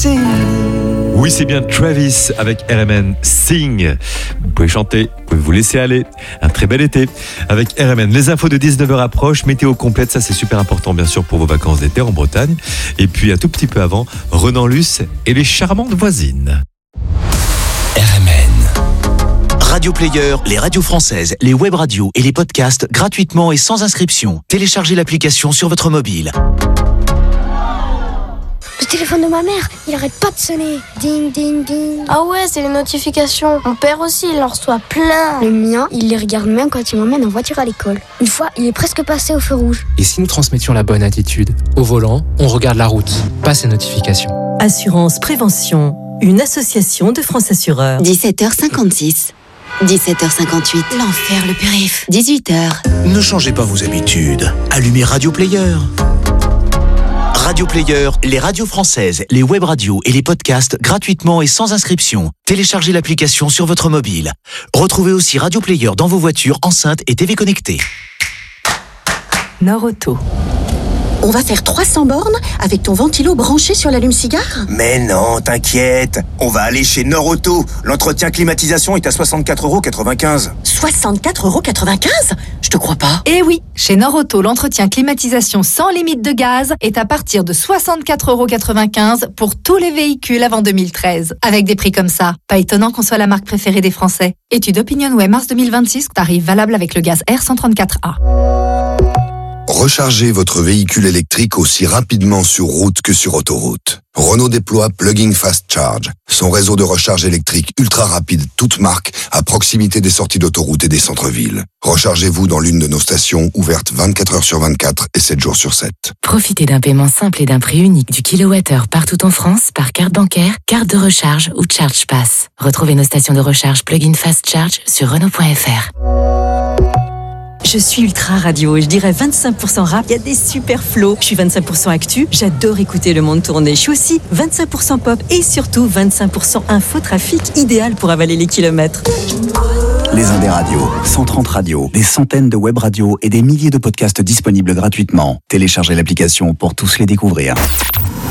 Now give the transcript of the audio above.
sing. Oui, c'est bien Travis avec RMN Sing. Vous pouvez chanter, vous pouvez vous laisser aller. Un très bel été avec RMN. Les infos de 19h approchent, météo complète, ça c'est super important bien sûr pour vos vacances d'été en Bretagne. Et puis un tout petit peu avant, Renan Luce et les charmantes voisines. RMN. Radio Player, les radios françaises, les web radios et les podcasts gratuitement et sans inscription. Téléchargez l'application sur votre mobile. Le téléphone de ma mère, il arrête pas de sonner. Ding, ding, ding. Ah ouais, c'est les notifications. Mon père aussi, il en reçoit plein. Le mien, il les regarde même quand il m'emmène en voiture à l'école. Une fois, il est presque passé au feu rouge. Et si nous transmettions la bonne attitude ? Au volant, on regarde la route, pas ces notifications. Assurance Prévention, une association de France Assureurs. 17h56. 17h58. L'enfer, le périph'. 18h. Ne changez pas vos habitudes. Allumez Radio Player. Radio Player, les radios françaises, les web radios et les podcasts gratuitement et sans inscription. Téléchargez l'application sur votre mobile. Retrouvez aussi Radio Player dans vos voitures, enceintes et TV connectées. Norauto. On va faire 300 bornes avec ton ventilo branché sur l'allume-cigare ? Mais non, t'inquiète. On va aller chez Norauto. L'entretien climatisation est à 64,95 €. 64,95 €? Je te crois pas. Eh oui, chez Norauto, l'entretien climatisation sans limite de gaz est à partir de 64,95 € pour tous les véhicules avant 2013. Avec des prix comme ça, pas étonnant qu'on soit la marque préférée des Français. Étude OpinionWay mars 2026, tarif valable avec le gaz R134A. Rechargez votre véhicule électrique aussi rapidement sur route que sur autoroute. Renault déploie Plug-in Fast Charge, son réseau de recharge électrique ultra rapide, toute marque, à proximité des sorties d'autoroute et des centres-villes. Rechargez-vous dans l'une de nos stations, ouvertes 24 heures sur 24 et 7 jours sur 7. Profitez d'un paiement simple et d'un prix unique du kilowattheure partout en France par carte bancaire, carte de recharge ou Charge Pass. Retrouvez nos stations de recharge Plug-in Fast Charge sur Renault.fr. Je suis ultra radio, je dirais 25% rap, il y a des super flows. Je suis 25% actu, j'adore écouter le monde tourner. Je suis aussi 25% pop et surtout 25% infotrafic, idéal pour avaler les kilomètres. Les Indés Radios, 130 radios, des centaines de web radios et des milliers de podcasts disponibles gratuitement. Téléchargez l'application pour tous les découvrir.